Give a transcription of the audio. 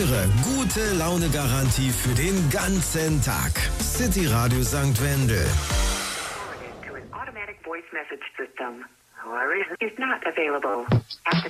Eure gute Laune-Garantie für den ganzen Tag. City Radio St. Wendel. To an automatic voice message system. Is not available. At the